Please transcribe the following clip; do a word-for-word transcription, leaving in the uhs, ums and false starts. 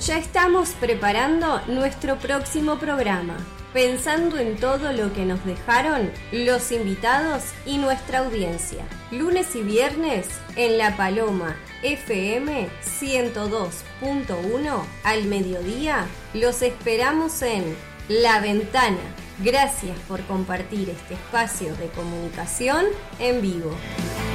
Ya estamos preparando nuestro próximo programa, pensando en todo lo que nos dejaron los invitados y nuestra audiencia. Lunes y viernes en La Paloma F M ciento dos punto uno al mediodía los esperamos en La Ventana. Gracias por compartir este espacio de comunicación en vivo.